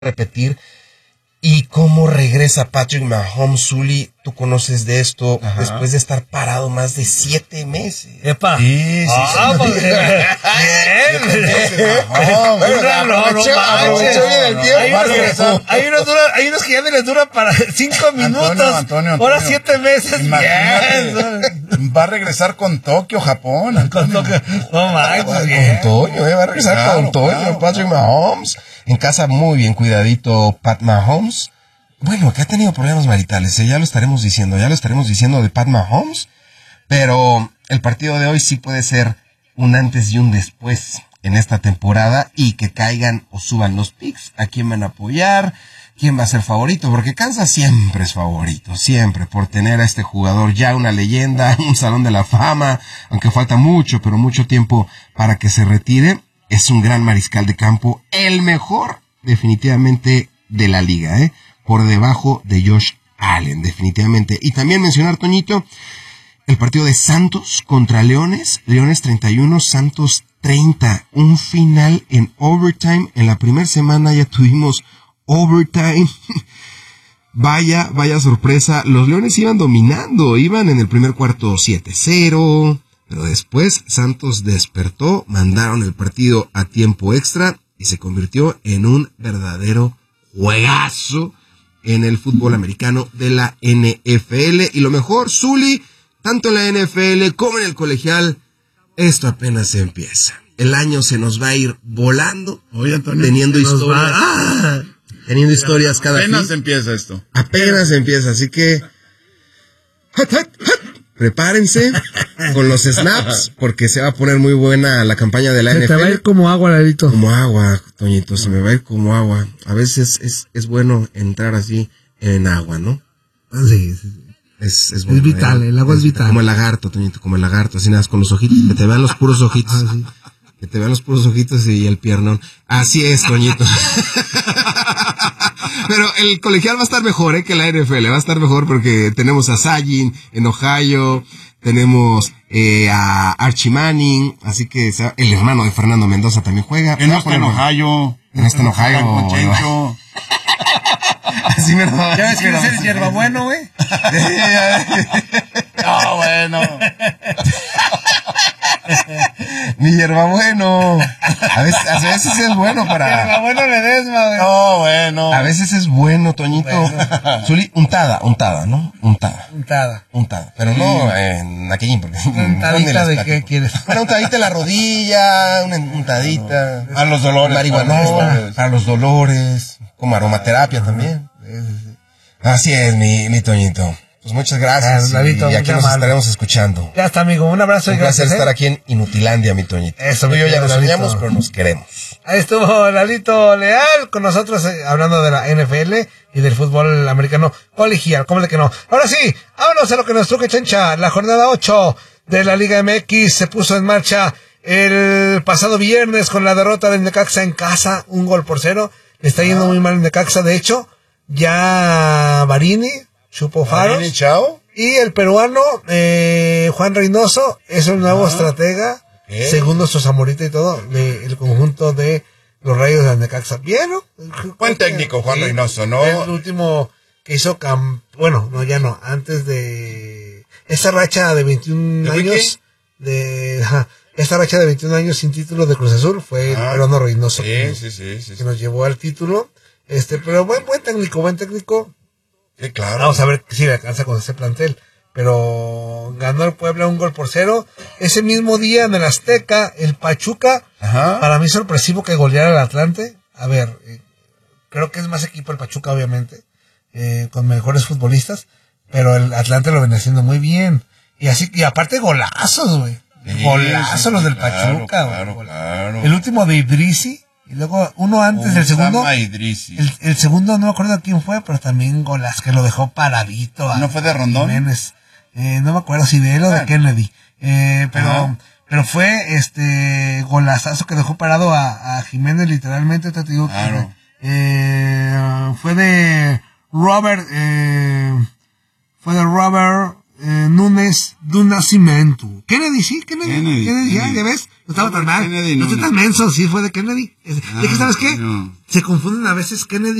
repetir. Y cómo regresa Patrick Mahomes, Zuli, tú conoces de esto, después de estar parado más de 7 meses. ¡Epa! Sí. Pues, bien. Aprovechó bien el tiempo. Hay unos que ya no les dura para 5 minutos. Antonio. Ahora 7 meses. Va a regresar con Tokio, Japón. No manches. Con Toño, va a regresar con Toño, Patrick Mahomes. En casa muy bien cuidadito Pat Mahomes. Bueno, que ha tenido problemas maritales, ya lo estaremos diciendo de Pat Mahomes. Pero el partido de hoy sí puede ser un antes y un después en esta temporada, y que caigan o suban los picks. ¿A quién van a apoyar? ¿Quién va a ser favorito? Porque Kansas siempre es favorito, siempre, por tener a este jugador ya una leyenda, un salón de la fama, aunque falta mucho, pero mucho tiempo para que se retire. Es un gran mariscal de campo, el mejor definitivamente de la liga, por debajo de Josh Allen, definitivamente. Y también mencionar, Toñito, el partido de Santos contra Leones 31, Santos 30, un final en overtime. En la primera semana ya tuvimos overtime. Vaya sorpresa, los Leones iban dominando, iban en el primer cuarto 7-0, pero después Santos despertó, mandaron el partido a tiempo extra y se convirtió en un verdadero juegazo en el fútbol americano de la NFL. Y lo mejor, Zuli, tanto en la NFL como en el colegial, esto apenas empieza. El año se nos va a ir volando. Oye, Antonio, teniendo historias. Teniendo historias cada fin. Apenas empieza esto. Apenas empieza, así que prepárense con los snaps, porque se va a poner muy buena la campaña de la NFL. Se te va a ir como agua, Lalito. Como agua, Toñito, se me va a ir como agua. A veces es bueno entrar así en agua, ¿no? Sí. Es bueno, es vital, el agua es vital. Como el lagarto, Toñito, como el lagarto, así nada, con los ojitos, que te vean los puros ojitos. Sí. Que te vean los puros ojitos y el piernón. Así es, Toñito. Pero el colegial va a estar mejor, que la NFL. Va a estar mejor porque tenemos a Sajin en Ohio, tenemos a Archie Manning, así que el hermano de Fernando Mendoza también juega. No está en Ohio. No está en Ohio. Así me lo... ¿Ya ves que es el hierbabueno, güey? No, bueno. Mi hierbabueno. A veces es bueno para... Hierbabueno Ledesma, güey. No, bueno. A veces es bueno, Toñito. Zuli, untada, ¿no? Untada. Pero no en aquellín, porque... ¿Untadita de qué quieres? Una untadita en la rodilla, una untadita. A los dolores. Marihuana, para los dolores. Como aromaterapia también. Así es, mi Toñito. Pues muchas gracias. Lalito, y aquí nos estaremos escuchando. Ya está, amigo. Un abrazo y gracias. Un placer estar aquí en Inutilandia, mi Toñito. Eso, tú y yo ya nos soñamos, pero nos queremos. Ahí estuvo Lalito Leal con nosotros hablando de la NFL y del fútbol americano colegial. ¿Cómo de que no? Ahora sí, vámonos a lo que nos truque, Chencha. La jornada 8 de la Liga MX se puso en marcha el pasado viernes con la derrota del Necaxa en casa, 1-0. Le está yendo muy mal el Necaxa. De hecho, ya Barini chupó faros. Y el peruano, Juan Reynoso, es el nuevo estratega, según nuestro Zamorita y todo, del conjunto de los Rayos de Necaxa. Bien, ¿no? Buen técnico, Juan Reynoso, ¿no? El último que hizo antes de esta racha de 21 años, esta racha de 21 años sin título de Cruz Azul, fue el peruano Reynoso. Sí. Que nos llevó al título. Pero buen técnico. Sí, claro. Vamos a ver si le alcanza con ese plantel. Pero ganó el Puebla 1-0. Ese mismo día en el Azteca, el Pachuca, para mí sorpresivo que goleara al Atlante. A ver, creo que es más equipo el Pachuca, obviamente, con mejores futbolistas, pero el Atlante lo viene haciendo muy bien. Y aparte golazos, güey. Golazos los del Pachuca, güey. Claro. El último de Idrisi. Y luego uno antes del segundo. El segundo no me acuerdo quién fue, pero también golas que lo dejó paradito. ¿No fue de Rondón? Jiménez. No me acuerdo si de él o de Kennedy. Pero fue golazazo que dejó parado a Jiménez literalmente. Te digo, claro. Fue de Robert Núñez do Nascimento. Kennedy, ya ves. No estaba tan mal. Kennedy, no no, estoy tan menso, sí fue de Kennedy. Es que, ¿sabes qué? No. Se confunden a veces Kennedy